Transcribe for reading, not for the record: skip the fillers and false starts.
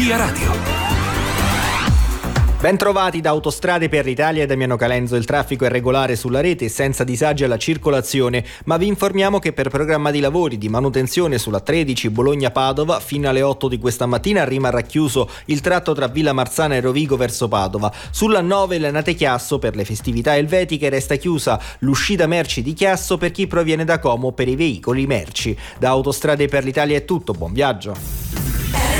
Via Radio. Bentrovati da Autostrade per l'Italia e Damiano Calenzo. Il traffico è regolare sulla rete e senza disagi alla circolazione, ma vi informiamo che per programma di lavori di manutenzione sulla 13 Bologna-Padova fino alle 8 di questa mattina rimarrà chiuso il tratto tra Villa Marzana e Rovigo verso Padova. Sulla 9 Lanate-Chiasso per le festività elvetiche resta chiusa l'uscita merci di Chiasso per chi proviene da Como per i veicoli merci. Da Autostrade per l'Italia è tutto, buon viaggio.